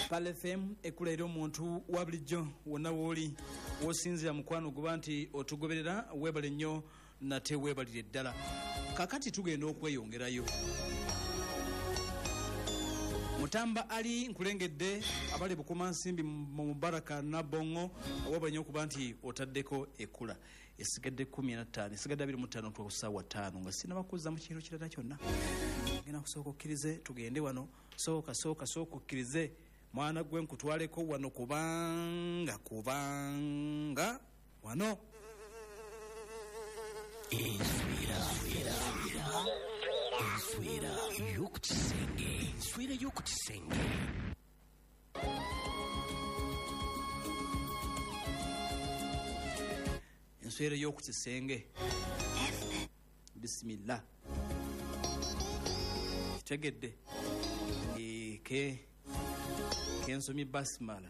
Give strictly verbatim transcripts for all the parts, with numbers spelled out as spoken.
Pale F M ekulera omuntu wa bulijjo wonna woli wosinzira mukwano guba nti otugoberera webale nnyo nate webalire ddala. Kakati tugenda okweyongerayo. Mutamba ali nkulengedde abali bukuma nsimbi mu Mubaraka Nabongo awabanye okuba nti otaddeko ekula esigadde kumi na ttaano esigadde abiri mu ttaano tukusaawa ttaano nga sina bakuza mu kintu kirala kyonna. Ngena kusooka okkirize tugende wano sooka sooka sooka okkirize mwana gwe nkutwaleko wano kubanga kubanga wano Enswera Enswera y'okukisenge Enswera y'okukisenge Enswera y'okukisenge Bismillah tegedde ke kensomi basmala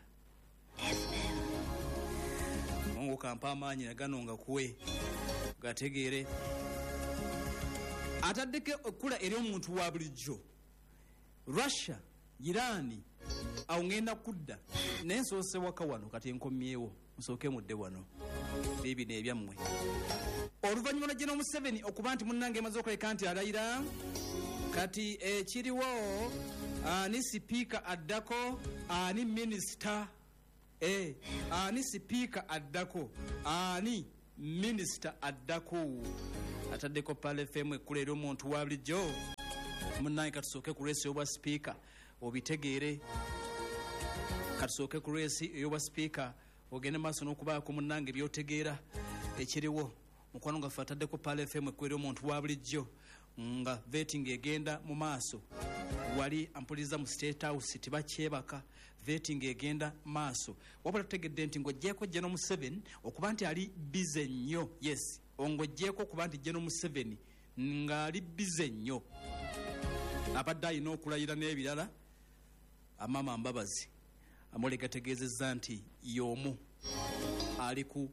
Mungu kampa amaanyi nagano nga kuwe gategere ataddeke okula eri omuntu wa bulijjo. Russia Irani awo ngenda kudda nensoose waka wano kati enkomyewo musooke mudde wano bibi nebyammwe oluvannyuma lwa General Museveni okuba nti munnange emaze okuleka nti alayira kati ekiriwo ani sipiika addako ani minisita eh ani sipiika addako ani minisita addako ataddeko Pale F M ekulera omuntu wa bulijjo munnange katusooke ku resi y'obwa sipiika obitegeere katusooke ku resi y'obwa sipiika ogende maaso n'okubaako munnange byotegeera ekiriwo mukwano gaffe ataddeko Pale F M ekulera omuntu wa bulijjo nga vetting egenda mu maaso wali ampuliriza mu State House tibakyebaka vetting egenda maaso wabula tutegedde nti ng'oggyeko General Museveni okuba nti ali bize nnyo. Yes ong'oggyeko okuba nti General Museveni ng'ali bize nnyo abadde alina okulayira n'ebirala Amama Mbabazi amole gategeezezza nti y'omu ali ku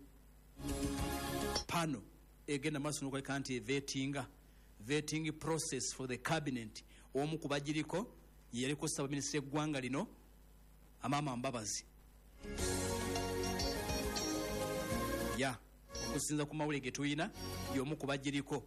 pano egenda maaso n'okuleka nti evetinga vetting process for the cabinet omu kubagiriko yaliko saba minisita eggwanga lino Amama Mbabazi ya okusinza ku mawulire ge tuyina y'omu kubagiriko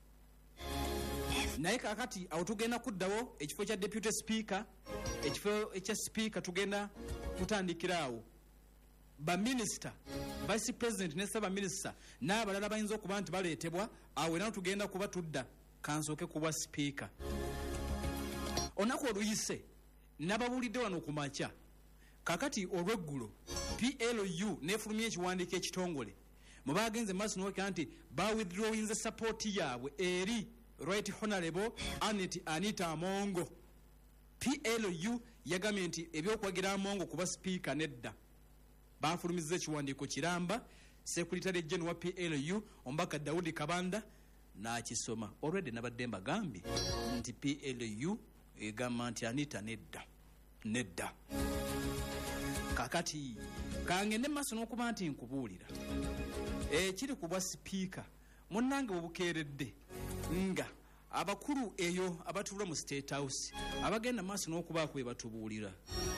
naye kakati awo tugenda kuddawo ekifo kya deputy speaker ekifo ekya speaker tugenda kutandikiraawo baminister vice president ne saba minister n'abalala bayinza okuba nti baleetebwa awo era tugenda kuba tudda kansooke kuba speaker. Onaku oluyise nababulidde wano ku makya kakati olweggulo P L U nefulumya ekiwandiiko ekitongole mu bagenze maaso n'okweka nti ba withdrawing support yaabwe eri Right Honorable Anit Anita Amongo. P L U yagambye nti ebyokwagira Amongo kuba speaker nedda bafulumizza ekiwandiiko kiramba Secretary General wa P L U Ombaka Daudi Kabanda n'akisoma already nabadde mbagambye nti P L U egamba nti Anita nedda nedda kakati kangende maaso n'okuba nti nkubuulira ekiri ku bwa sipiika munnange obukeeredde nga abakulu eyo abatuula mu State House abagenda maaso n'okubaako bwe batubuulira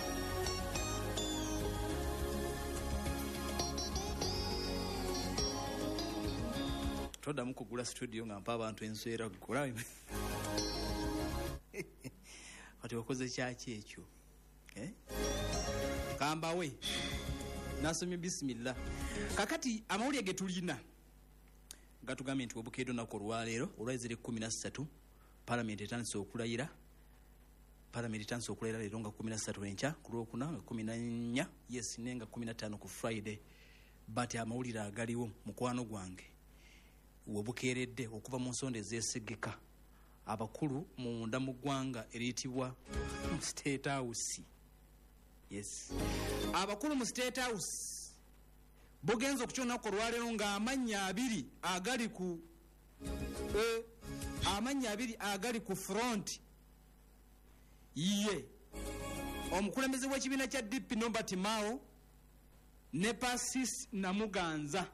toddamu kugula studio nga mpa abantu enswera gula kati wakoze kyaki ekyo eh? Kambawe nasomye bismillah kakati amawulire ge tulina gatugambye nti obukeedo nako olwaleero olwazire kumi na ssatu Parliament etandise okulayira Parliament etandise okulayira leero nga kumi na ssatu enkya ku lwokuna nga kumi na nnya yes nenga kumi na ttaano ku Friday but amawulire agaliwo mukwano gwange wobukeeredde okuva mu nsonda ezeesigika abakulu mu nda mu ggwanga eriyitibwa State House. Yes abakulu mu State House bogenza okukyonako olwaleero nga amannya abiri agali ku eh, amannya abiri agali ku front ye omukulembeze w'ekibiina kya D P Norbert Mao ne Pasis Namuganza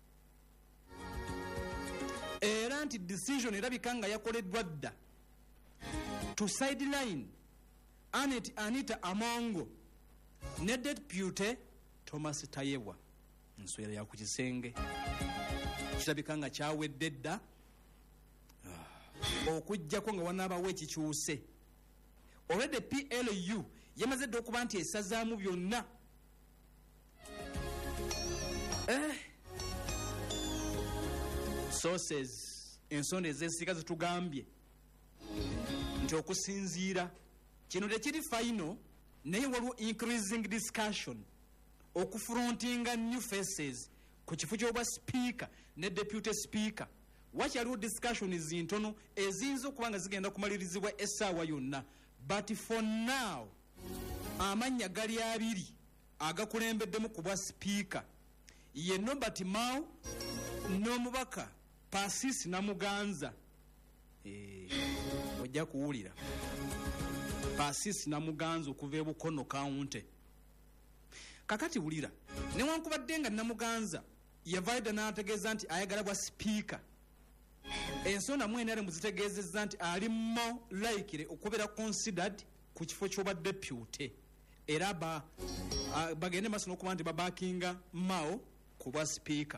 era nti decision erabika nga yakoleddwa dda to sideline Anit Anita Amongo ne deputy Thomas Tayebwa nswera ya ku kisenge kirabika nga kyawedde dda okujjako nga wanaabawo ekikyuse. Already P L U yamaze dda okuba nti esazaamu byonna. Eh. Sources ensonda ez'ensiika zitugambye nti okusinziira kino tekiri final naye waliwo increasing discussion okufrontinga new faces ku kifo ky'obwa speaker ne deputy speaker. Wakyaliwo discussion zintono eziyinza okuba nga zigenda kumalirizibwa essaawa yonna, but for now amannya gali abiri agakulembeddemu ku bwa speaker ye Norbert Mao n'omubaka Pacis Namuganza. Eh, ojja kuwulira Pacis Namuganza okuva e Bukono County. Kakati wulira newankubadde nga Namuganza yavaida n'ategeeza nti ayagala bwa speaker, ensonda mwene ali muzitegeezezza nti ali more likely okubeera considered ku kifo ky'obwa deputy era ba uh, bagende maaso n'okuba nti babakinga Mao ku bwa speaker.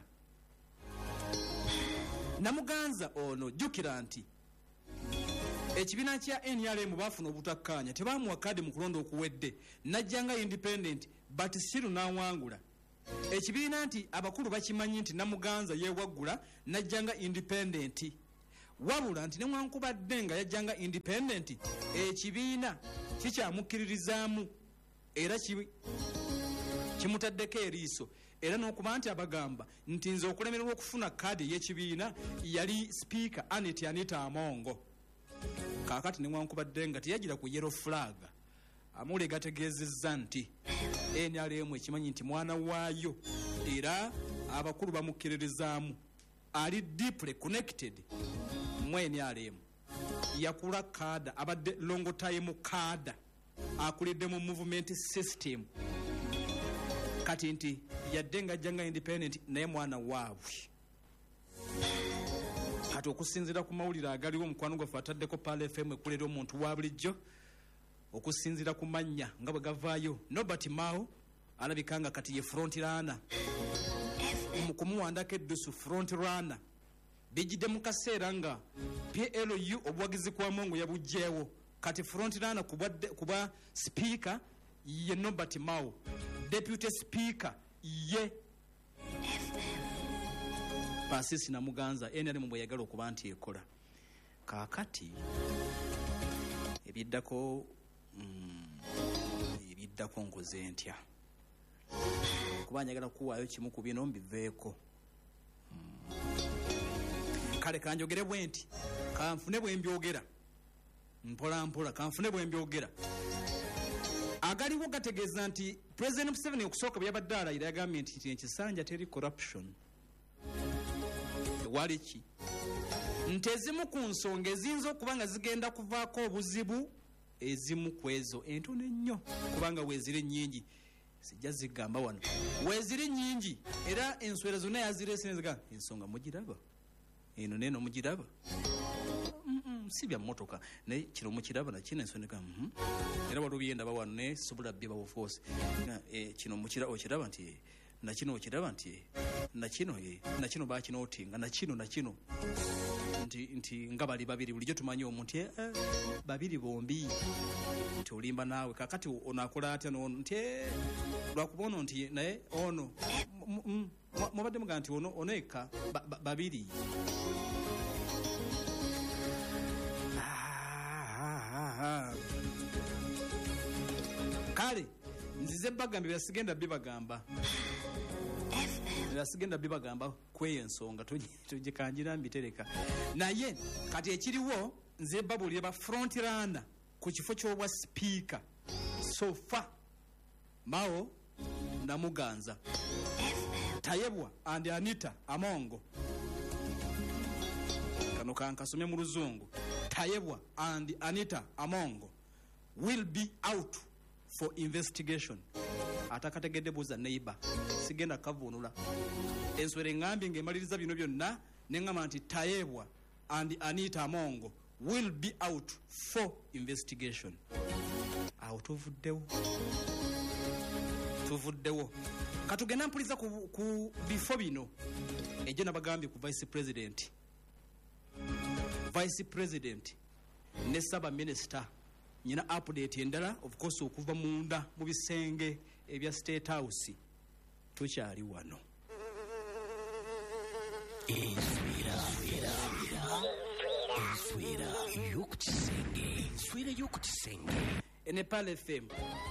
Namuganza ono jjukira nti ekibiina kya N R M baafuna obutakkaanya, tebaamuwa kadi mu kulonda okuwedde, najjanga independent but still n'awangula. Ekibiina nti abakulu bakimanyi nti Namuganza yeewaggula najjanga independent, wabula nti newankubadde nga yajjanga independent ekibiina kikyamukkiririzaamu era kimutaddeko eriiso, era n'okuba nti abagamba nti nze okulemererwa okufuna kadi y'ekibiina yali speaker Anita Anita Amongo. Kaakati newankubadde nga teyagira ku yellow flag, Amule gategeezezza nti N R M ekimanyi nti mwana waayo era abakulu bamukkiririzaamu, ali deeply connected mu N R M, yakula kaada, abadde longo time kaada, akulidde mu movement system. Kati nti yadde nga jjanga independent naye mwana waabwe. Kati okusinziira ku mawulire agaliwo omukwano gwe ataddeko Pal F M ekulera omuntu wa bulijjo, okusinziira ku mannya nga bwe gavaayo, Norbert Mao alabika nga kati ye front runner mu kumuwandako eddusu front runner. Bijjidde mu kaseera nga P L U obuwagizi kwa Mongo yabugjeewo, kati front runner ku bwa speaker ye Norbert Mao, deputy speaker ye Pacis Namuganza. N R M bwe yagala okuba nti ekola. Kaakati ebiddako mm, ebiddako nkoze ntya kuba njagala kuwaayo kimu ku bino mbiveeko. mm. Kale kanjogere bwe nti kanfune bwe mbyogera mpola mpola, kanfune bwe mbyogera. Agaliwo gategeeza nti President Museveni okusooka bwe yabadde alayira yagambye nti ekisanja teri corruption. Wali ki nti ezimu ku nsonga eziyinza okuba nga zigenda kuvaako obuzibu, ezimu ku ezo entono ennyo, kubanga weeziri nnyingi sijja zigamba wano, weeziri nnyingi era enswera zonna yazireese neziga ensonga mugiraba eno neeno mugiraba si bya mmotoka naye kino mukiraba nakino ensonga mm era waliwo byendaba wano naye sobola bye bawofoose kino mukira okiraba nti nakino okiraba nti nakino ye nakino bakinootinga nakino nakino nti nti nga bali babiri bulijjo tumanyi omuntu eh, babiri bombi nti olimba naawe. Kakati ono akola atya n'ono nti lwakuba ono nti naye ono mubadde mugaa nti ono ono eka babiri. Kale nzize bagambye byasigenda bibagamba byasigenda bibagamba kweyo ensonga tugikanjira mbitereka naye kati ekiriwo nze babulire ba front runner ku kifo ky'obwa speaker sofa Mao Namuganza, Tayebwa and Anita Amongo. Kano kankasome mu Luzungu. Tayebwa and Anita Amongo will be out for investigation. Atakategedde buza neighbor sigenda kavunula enswere ngambi ngemaliriza bino byonna nengama nti Tayebwa and Anita Amongo will be out for investigation. Out of the tuvuddewo katugenda mpuliza ku, ku bifo bino ejo nabagambye ku vice president vice president ne saba minister nyina update endala of course okuva munda mu bisenge ebya State House tukyali wano enswera enswera y'okukisenge enswera y'okukisenge Nepal F M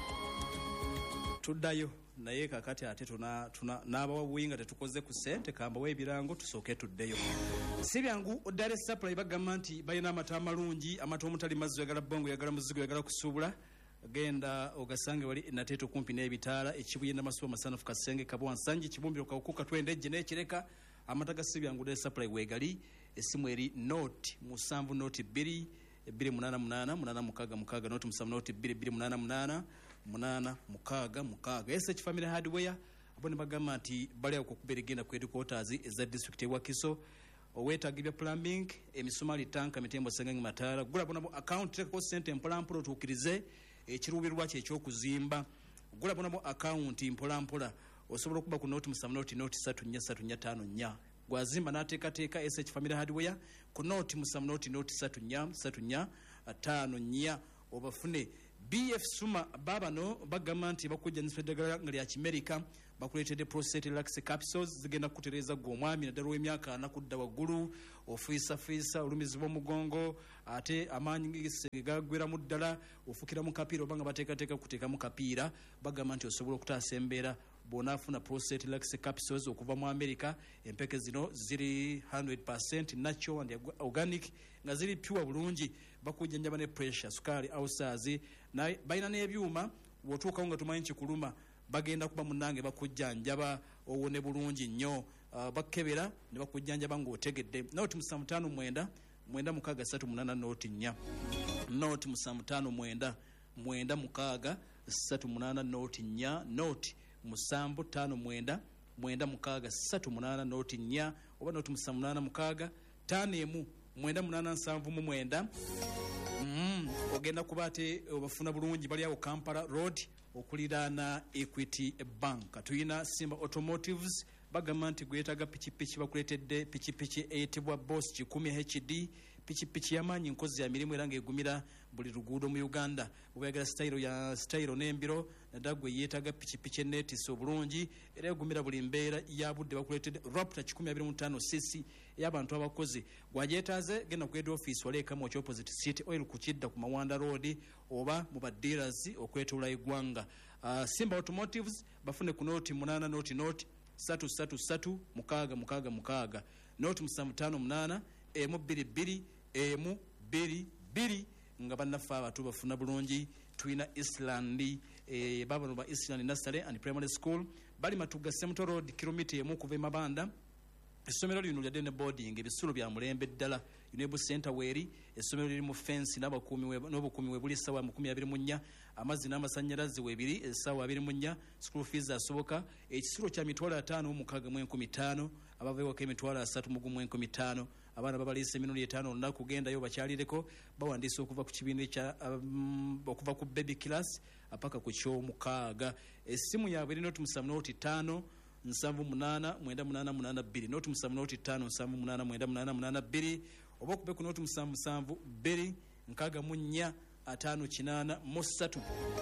tuddayo naye kakati ate tuna tuna n'abawinga tetukoze ku sente kambawo ebirango tusooke tuddeyo si byangu Dar es Salaam bagamba nti balina amata amalungi amata omutali mazzi yagala bongo yagala muzigo yagala kusuubula genda ogasange wali nateto kumpi n'ebitaala ekibuye n'amasuwa masanafu kasenge kabo wansanji kibumbiro kawukuka twende ejje n'ekireka amata ga si byangu Dar es Salaam wegali esimu eri note musanvu note bbiri bbiri munana munana munana mukaga mukaga note musanvu note bbiri bbiri munana munana munana mukaga mukaga S H Family Hardware abone bagamba nti bali okukuberigenda ku headquarters eza district ya Wakiso owetagibya plumbing emisumali tanka mitembo sengangi matala gula bonabo account teko sente mpola mpola tukirize ekirubirwa kye kyokuzimba gula bonabo account mpola mpola osobola okuba ku note musanvu note note three nnya three nnya five nnya gwazimba nateeka teeka S H Family Hardware ku note musanvu note note three nnya three nnya five nnya obafune B F Suma babano bagamba nti bakujja nispeddagala ngali ya America bakuletedde prostate relax capsules zigenda kutereza gw'omwami naddala w'emyaka anakudda waggulu ofiisa fiisa olumizibwa mugongo ate amaanyi gagwera mu ddala ofukira mu kapiira obanga bateekateeka kuteeka mu kapiira bagamba nti osobola okutaasa embeera bw'onaafuna prostate relax capsules okuva mu America empeke zino ziri one hundred percent natural and organic nga ziri pure bulungi bakujjanjaba ne pressure sukali ulcers naye balina n'ebyuma bw'otuukawo nga tumanyi kikuluma bagenda kuba munange bakujjanjaba owone bulungi nnyo uh, bakebera ne bakujjanjaba ng'otegedde noti musanvu ttaano mwenda mwenda mukaaga ssatu munana noti nnya noti musanvu ttaano mwenda mwenda mukaaga ssatu munana noti nnya noti musanvu ttaano mwenda mwenda mukaaga ssatu munana noti nnya oba noti musanvu munana mukaaga ttaano emu mwenda munana nsanvu mu mwenda mm, ogenda kuba ate obafuna bulungi bali awo Kampala Road okuliraana Equity Bank tuyina Simba Automotives bagamba nti gwetaga pikipiki bakuletedde pikipiki eyitibwa Boss kikumi H D pikipiki yamanyi nkozi ya mirimu era ng'egumira buli luguudo mu Uganda obayagala style ya style n'embiro nadagwe yeetaga pikipiki enneetiisa obulungi era egumira buli mbeera ya budde bakuletedde Raptor kikumi abiri mu ttaano cc y'abantu abakozi gwajeetaaze genda ku head office waleeka mu opposite City Oil ku Kidda ku Mawanda Road oba mu badealers okwetula eggwanga uh, Simba Automotives bafune ku noti munana noti noti satu satu satu mukaaga mukaaga mukaaga noti musanvu ttaano munana emu bbiri bbiri emu bbiri bbiri nga bannaffe abatu bafuna bulungi tuyina Island e, babano ba Island Nursery and Primary School bali Matuga Semuto Road kilomita emu kuva Mabanda essomero lino lya Dene Boarding ebisulo bya mulembe ddala Unebu Center weri essomero liri mu fence n'abakuumi we n'obukuumi we buli sawa makumi abiri mu nnya amazzi n'amasannyalaze webiri esawa abiri mu nnya school fees asoboka ekisulo kya mitwalo ataano mu mukaaga mu enkumi ttaano abaveewako emitwalo asatu mu gumu enkumi ttaano abaana babaliisa emirundi etaano olunaku kugendayo bakyalireko bawandiisa okuva ku kibiina kya um, okuva ku baby class apaka ku ky'omukaaga essimu yaabwe eri noti musanvu noti ttaano nsanvu munana mwenda munana munana bbiri noti musanvu noti ttaano nsanvu munana mwenda munana munana bbiri oba okube ku noti musanvu musanvu bbiri nkaaga mu nnya ataano kinaana mu ssatu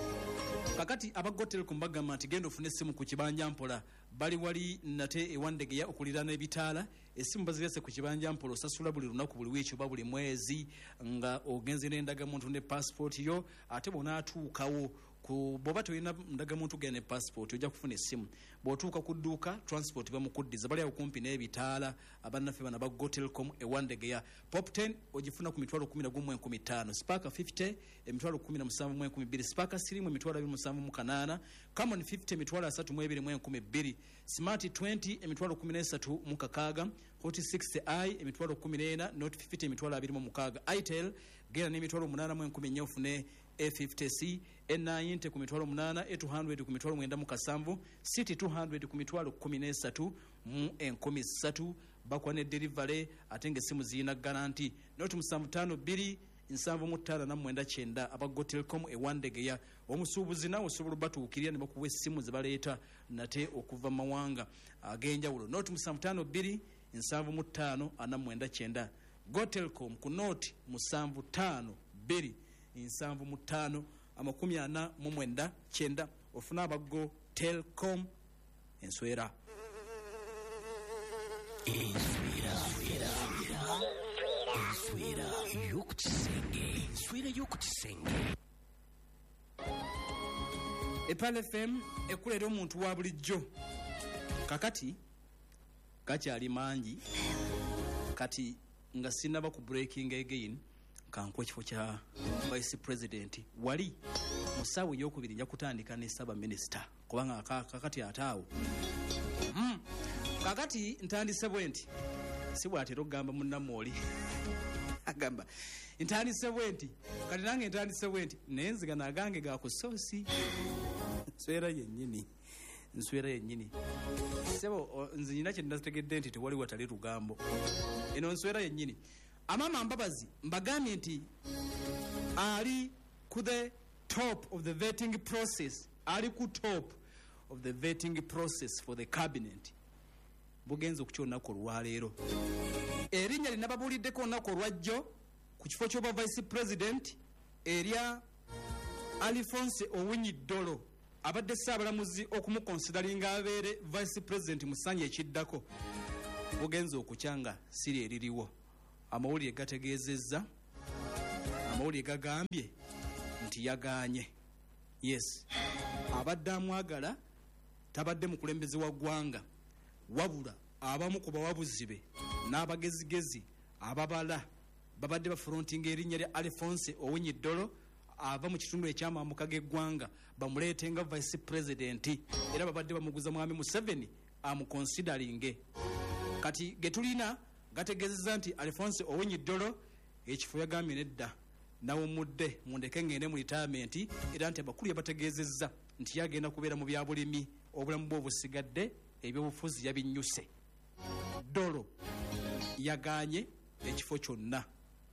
kakati aba Telecom bagamba nti genda ofune essimu ku kibanja mpola bali wali nate ewandegeya okuliraana ebitaala essimu bazirese ku kibanja mpola osasula buli lunaku buli wiiki oba buli mwezi nga ogenze n'endagamuntu ne passport yo ate bw'onaatuukawo ku bw'oba tolina ndagamuntu genda ne passport ojja kufuna essimu bw'otuuka ku dduuka transport bamukuddiza bali awo kumpi n'ebitaala abannaffe bana ba Telecom ewandegeya pop ten ogifuna ku mitwalo kumi na gumu enkumi ttaano sparka fifty emitwalo kumi na musanvu mu enkumi bbiri sparka sirimu emitwalo abiri musanvu mu kanaana common fifty emitwalo asatu mu ebiri mu enkumi bbiri smart twenty emitwalo kumi n'esatu mu kakaaga hot sixty i emitwalo kumi n'ena not fifty emitwalo abiri mu mukaaga itel genda n'emitwalo munaana mu enkumi nnya ofune A fifty C N ninety ku mitwalo munana A two hundred ku mitwalo mwenda mu kasanvu City two hundred ku mitwalo kumi n'esatu mu enkumi ssatu bakwa ne delivery ate ng'essimu ziyina garanti noti musanvu ttaano bbiri nsanvu mu ttaano ana mwenda kyenda aba Go Telecom ewandegeya omusuubuzi naawe osobola batuukirira ne bakuwa essimu ze baleeta nate okuva mu mawanga ag'enjawulo nooti musanvu ttaano bbiri nsanvu mu ttaano ana mwenda kyenda Go Telecom ku nooti musanvu ttaano bbiri nsanvu mu ttaano amakumi ana mu mwenda kyenda ofuna aba Go Telecom enswera enswera enswera y'okukisenge enswera y'okukisenge Epal F M ekulera omuntu wa bulijjo kakati kakyali mangi kati nga sinaba ku breaking again kankwa ekifo kya vice president wali musawo y'okubiri nja kutandika ne saba minister kubanga kakati ataawo mm. kakati ntandise bwenti si bwatero gamba munnamooli agamba ntandise bwenti kati nange ntandise bwenti nenziga nagange ga ku sosi nswera yennyini nswera yennyini sebo nze nyina kye ndategedde nti tewali watali lugambo eno nswera yennyini amama mbabazi mbagambye nti ali ku the top of the vetting process ali ku top of the vetting process for the cabinet bugenze okukyonako olwaleero erinnya linababuuliddeko olunaku olwajjo ku kifo ky'obwa vice president erya Alphonse Owiny Dollo abadde saabalamuzi okumukonsidalinga abeere vice president mu ssanya ekiddako bugenze okukyanga siri eririwo amawulire gategeezezza amawulire gagambye nti yagaanye yes abadde amwagala tabadde mukulembeze wa ggwanga wabula abamu ku bawabuzi be n'abagezigezi ababala babadde bafrontinga erinnya lya Alphonse Owiny Dollo ava mu kitundu ekyamambuka g'eggwanga bamuleete nga vice president era babadde bamuguza mwami Museveni amukonsidalinge kati getulina gategeezezza nti Alphonse Owiny Dollo ekifo yagambye nedda nawumudde mundeke ngende mu retirement era nti abakulu yabategeezezza nti yagenda kubeera mu byabulimi obulamu bwe obusigadde ebyobufuzi yabinnyuse Dollo yagaanye ekifo kyonna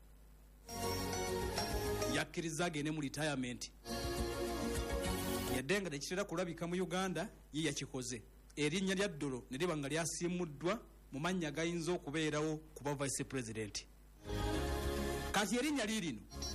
yakkiriza agende mu retirement yadde nga tekitera kulabika mu Uganda ye yakikoze erinnya lya Dollo ne liba nga lyasiimuddwa mu mannya gayinza okubeerawo kuba vice president kati erinnya liirino